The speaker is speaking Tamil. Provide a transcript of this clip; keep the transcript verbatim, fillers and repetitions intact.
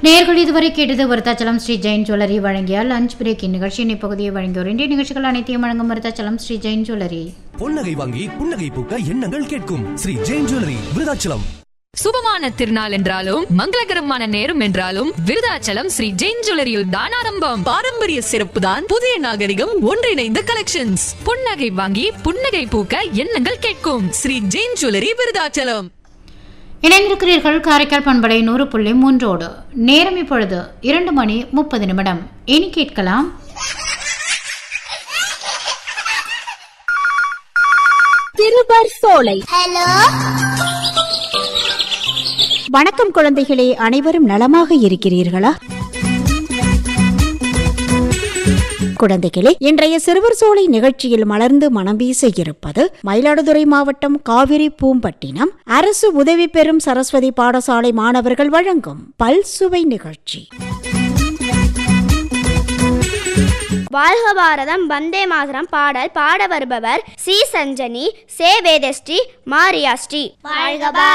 நேயர்கள் இதுவரை கேட்டது விருத்தாச்சலம் ஸ்ரீ ஜெயின் ஜுவல்லரி வழங்கிய லஞ்ச் பிரேக் நிகழ்ச்சியின் இப்பகுதியை வழங்கியோர் இன்றைய நிகழ்ச்சிகள் அனைத்தையும் வழங்கும் விருத்தாச்சலம் ஸ்ரீ ஜெயின் ஜுவல்லரி. பொன்னகை வாங்கி புன்னகை பூக்க எண்ணங்கள் கேட்கும் ஸ்ரீ ஜெயின் ஜுவல்லரி விருத்தாச்சலம். சுபமான திருநாள் என்றாலும் மங்களகரமான நேரம் என்றாலும் விருதாச்சலம் ஸ்ரீ ஜெயின் ஜுவல்லரியில் தான் ஆரம்பம். பாரம்பரிய சிறப்பு தான் புதிய நாகரிகம் ஒன்றிணைந்த கலெக்ஷன்ஸ். புன்னகை வாங்கி புன்னகை பூக்க எண்ணங்கள் கேட்கும் ஸ்ரீ ஜெயின் ஜுவல்லரி விருதாச்சலம். இணைந்திருக்கிறீர்கள் காரைக்கால் பண்பலை நூறு புள்ளி மூன்றோடு. நேரம் இப்பொழுது இரண்டு மணி முப்பது நிமிடம். இனி கேட்கலாம் திருவர் சோலை. ஹலோ, வணக்கம் குழந்தைகளே, அனைவரும் நலமாக இருக்கிறீர்களா? குழந்தைகளே, இன்றைய சிறுவர் சோலை நிகழ்ச்சியில் மலர்ந்து மனம் வீச இருப்பது மயிலாடுதுறை மாவட்டம் காவிரி பூம்பட்டினம் அரசு உதவி பெறும் சரஸ்வதி பாடசாலை மாணவர்கள் வழங்கும் பல்சுவை நிகழ்ச்சி. வாழ்க பாரதம் வந்தே மாதரம் பாடல் பாட வருபவர் சி சஞ்சனி, சே வேதஸ்ரீ, மாரியாஸ்ரீ. வாழ்க